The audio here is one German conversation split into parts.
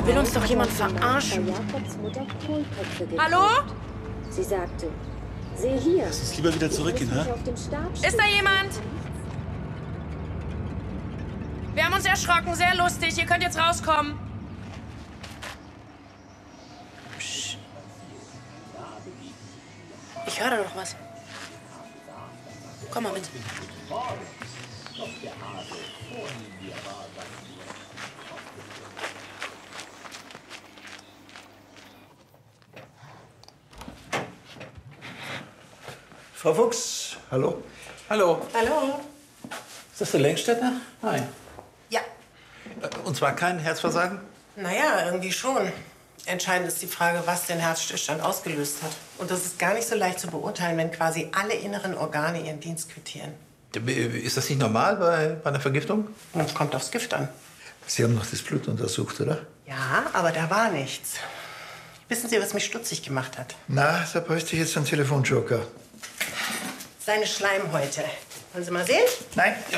Da will uns doch jemand verarschen. Hallo? Sie sagte, sehe hier. Lass uns lieber wieder zurückgehen, hä? Ist da jemand? Wir haben uns erschrocken, sehr lustig. Ihr könnt jetzt rauskommen. Psst. Ich höre da doch was. Komm mal mit. Frau Fuchs, hallo. Hallo. Hallo. Ist das der Längstädter? Nein. Ja. Und zwar kein Herzversagen? Naja, irgendwie schon. Entscheidend ist die Frage, was den Herzstillstand ausgelöst hat. Und das ist gar nicht so leicht zu beurteilen, wenn quasi alle inneren Organe ihren Dienst quittieren. Ist das nicht normal bei einer Vergiftung? Es kommt aufs Gift an. Sie haben noch das Blut untersucht, oder? Ja, aber da war nichts. Wissen Sie, was mich stutzig gemacht hat? Na, da bräuchte ich jetzt einen Telefonjoker. Seine Schleimhäute. Wollen Sie mal sehen? Nein. Ja.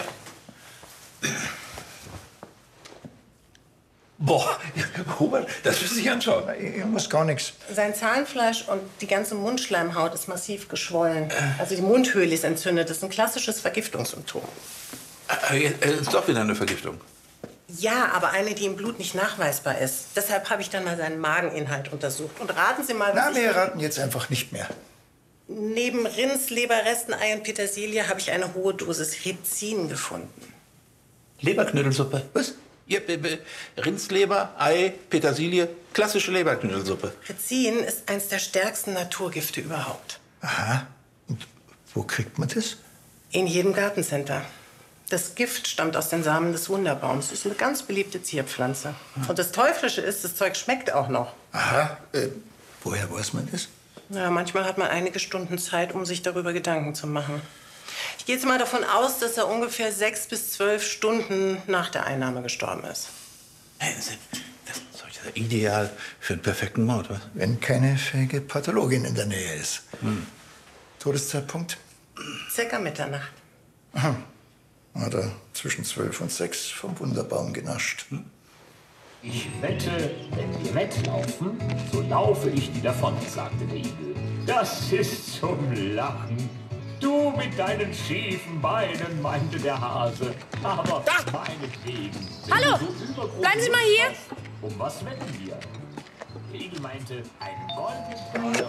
Boah, Hubert, das müssen Sie sich anschauen. Ich muss gar nichts. Sein Zahnfleisch und die ganze Mundschleimhaut ist massiv geschwollen. Also die Mundhöhle ist entzündet. Das ist ein klassisches Vergiftungssymptom. Ist doch wieder eine Vergiftung. Ja, aber eine, die im Blut nicht nachweisbar ist. Deshalb habe ich dann mal seinen Mageninhalt untersucht. Und raten Sie mal, was Na, wir raten jetzt einfach nicht mehr. Neben Rindsleberresten, Ei und Petersilie habe ich eine hohe Dosis Rizin gefunden. Leberknödelsuppe. Was? Ja, Rindsleber, Ei, Petersilie, klassische Leberknödelsuppe. Rizin ist eins der stärksten Naturgifte überhaupt. Aha. Und wo kriegt man das? In jedem Gartencenter. Das Gift stammt aus den Samen des Wunderbaums. Das ist eine ganz beliebte Zierpflanze. Und das Teuflische ist, das Zeug schmeckt auch noch. Aha. Woher weiß man das? Ja, manchmal hat man einige Stunden Zeit, um sich darüber Gedanken zu machen. Ich gehe jetzt mal davon aus, dass er ungefähr 6 bis 12 Stunden nach der Einnahme gestorben ist. Das ist ja ideal für einen perfekten Mord, was? Wenn keine fähige Pathologin in der Nähe ist. Todeszeitpunkt? Circa Mitternacht. Aha. Hat er zwischen 12 und 6 vom Wunderbaum genascht. Ich wette, wenn die wettlaufen, so laufe ich die davon, sagte der Igel. Das ist zum Lachen. Du mit deinen schiefen Beinen, meinte der Hase. Aber meinetwegen. Hallo, So bleiben Sie mal hier. Um was wetten wir? Der Igel meinte, einen goldenen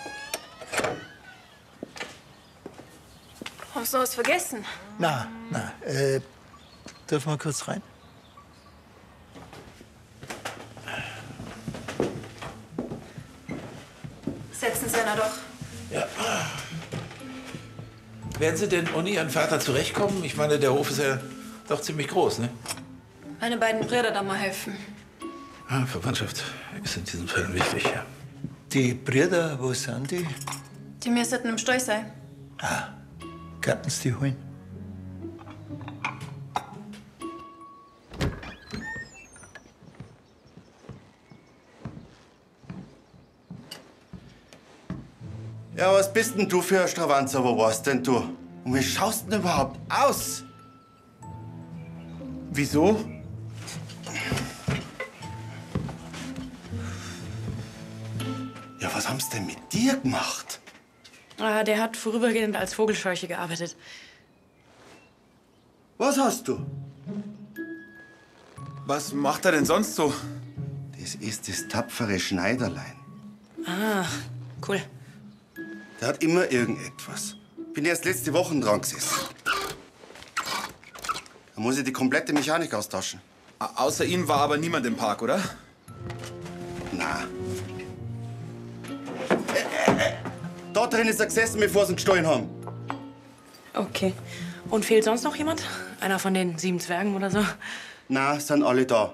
Hast du was vergessen? Na, dürfen wir kurz rein? Setzen Sie na doch. Ja. Werden Sie denn ohne Ihren Vater zurechtkommen? Ich meine, der Hof ist ja doch ziemlich groß, ne? Meine beiden Brüder da mal helfen. Ja, Verwandtschaft ist in diesen Fällen wichtig, ja. Die Brüder, wo sind die? Die müssten im Stall sein. Könnten Sie die holen? Ja, was bist denn du für ein Stravanzer? Wo warst denn du? Und wie schaust denn überhaupt aus? Wieso? Ja, was haben sie denn mit dir gemacht? Ah, der hat vorübergehend als Vogelscheuche gearbeitet. Was hast du? Was macht er denn sonst so? Das ist das tapfere Schneiderlein. Ah, cool. Der hat immer irgendetwas. Bin erst letzte Woche dran gesessen. Da muss ich die komplette Mechanik austauschen. Außer Ihnen war aber niemand im Park, oder? Na. Da drin ist er gesessen, bevor sie ihn gestohlen haben. Okay. Und fehlt sonst noch jemand? Einer von den 7 Zwergen oder so? Na, sind alle da.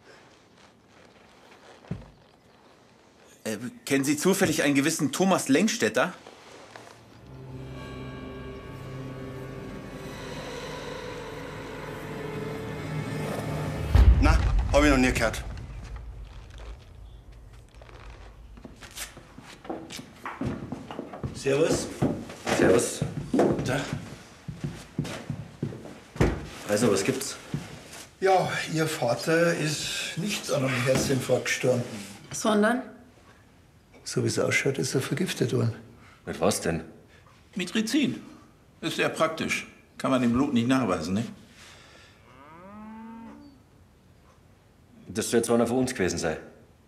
Kennen Sie zufällig einen gewissen Thomas Längstädter? Na, hab ich noch nie gehört. Servus. Servus. Da. Also, was gibt's? Ja, Ihr Vater ist nicht an einem Herzinfarkt gestorben. Sondern? So wie es ausschaut, ist er vergiftet worden. Mit was denn? Mit Rizin. Ist sehr praktisch. Kann man im Blut nicht nachweisen, ne? Das soll jetzt einer von uns gewesen sein.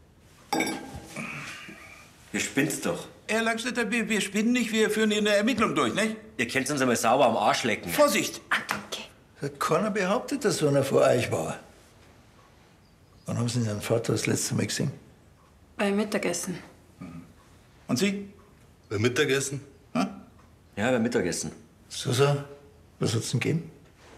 Ihr spinnt's doch. Herr Langstetter, wir spinnen nicht, wir führen hier eine Ermittlung durch, nicht? Ihr könnt uns einmal sauber am Arsch lecken. Vorsicht! Hat keiner behauptet, dass so einer vor euch war. Wann haben Sie Ihren Vater das letzte Mal gesehen? Beim Mittagessen. Und Sie? Beim Mittagessen? Ja, beim Mittagessen. Susa, was hat's denn gegeben?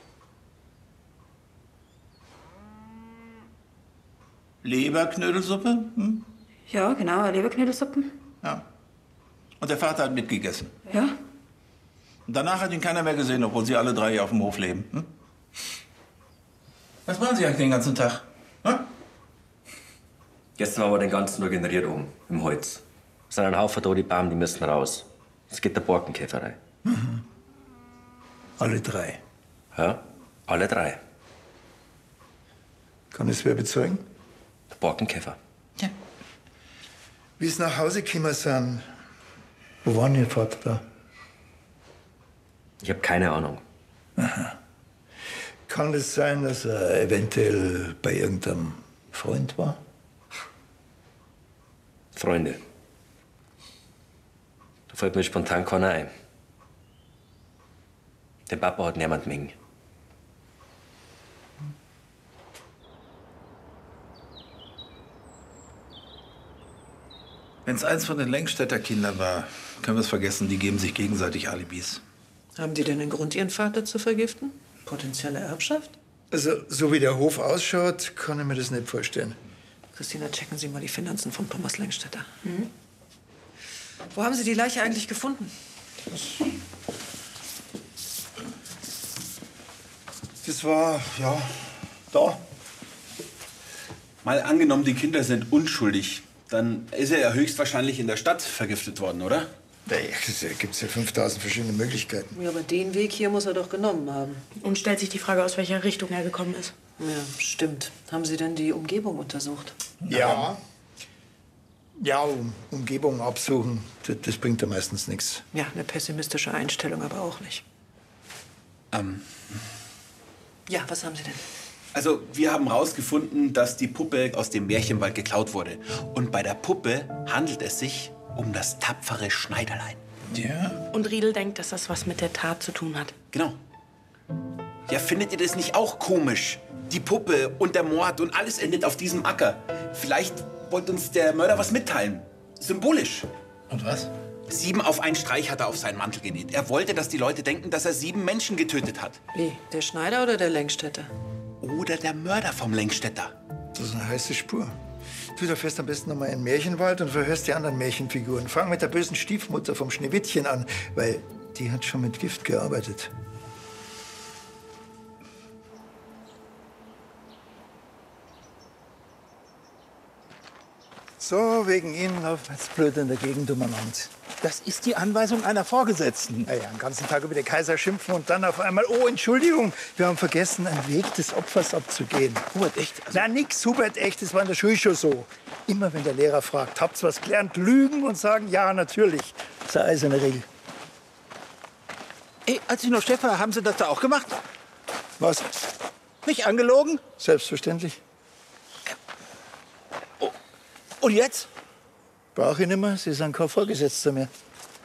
Leberknödelsuppe? Hm? Ja, genau, Leberknödelsuppen. Ja. Und der Vater hat mitgegessen. Ja. Und danach hat ihn keiner mehr gesehen, obwohl sie alle drei hier auf dem Hof leben. Hm? Was machen Sie eigentlich den ganzen Tag? Hm? Gestern waren wir den ganzen Tag generiert oben, im Holz. Es sind ein Haufen da, die Baum, die müssen raus. Es geht der Borkenkäferei. Alle drei. Ja, alle drei. Kann es wer bezeugen? Der Borkenkäfer. Wie Sie nach Hause gekommen sind, wo war denn Ihr Vater da? Ich habe keine Ahnung. Kann es sein, dass er eventuell bei irgendeinem Freund war? Freunde. Da fällt mir spontan keiner ein. Der Papa hat niemand mengen. Wenn es eins von den Längstädter Kindern war, können wir es vergessen, die geben sich gegenseitig Alibis. Haben die denn einen Grund, ihren Vater zu vergiften? Potenzielle Erbschaft? Also, so wie der Hof ausschaut, kann ich mir das nicht vorstellen. Christina, checken Sie mal die Finanzen von Thomas Längstädter. Wo haben Sie die Leiche eigentlich gefunden? Das war, ja, da. Mal angenommen, die Kinder sind unschuldig. Dann ist er ja höchstwahrscheinlich in der Stadt vergiftet worden, oder? Da gibt's ja 5000 verschiedene Möglichkeiten. Ja, aber den Weg hier muss er doch genommen haben. Und stellt sich die Frage, aus welcher Richtung er gekommen ist. Ja, stimmt. Haben Sie denn die Umgebung untersucht? Ja. Ja, Umgebung absuchen, das bringt ja meistens nichts. Ja, eine pessimistische Einstellung aber auch nicht. Ja, was haben Sie denn? Also, wir haben herausgefunden, dass die Puppe aus dem Märchenwald geklaut wurde. Und bei der Puppe handelt es sich um das tapfere Schneiderlein. Ja? Und Riedel denkt, dass das was mit der Tat zu tun hat. Genau. Ja, findet ihr das nicht auch komisch? Die Puppe und der Mord und alles endet auf diesem Acker. Vielleicht wollte uns der Mörder was mitteilen. Symbolisch. Und was? 7 auf einen Streich hat er auf seinen Mantel genäht. Er wollte, dass die Leute denken, dass er 7 Menschen getötet hat. Wie, der Schneider oder der Längstädter? Oder der Mörder vom Längstädter. Das ist eine heiße Spur. Du, da fährst am besten noch mal in den Märchenwald und verhörst die anderen Märchenfiguren. Fang mit der bösen Stiefmutter vom Schneewittchen an, weil die hat schon mit Gift gearbeitet. So, wegen Ihnen auf jetzt blöd in der Gegend umeinander. Das ist die Anweisung einer Vorgesetzten. Ja, den ganzen Tag über den Kaiser schimpfen und dann auf einmal, oh, Entschuldigung, wir haben vergessen, einen Weg des Opfers abzugehen. Hubert, echt? Na, nix, Hubert, echt, das war in der Schule schon so. Immer wenn der Lehrer fragt, habt's was gelernt, lügen und sagen, ja, natürlich. Das ist eine eiserne Regel. Ey, als ich noch Chef war, haben Sie das da auch gemacht? Was? Nicht angelogen? Selbstverständlich. Und jetzt? Brauche ich nicht mehr, Sie sind kein Vorgesetzter mehr.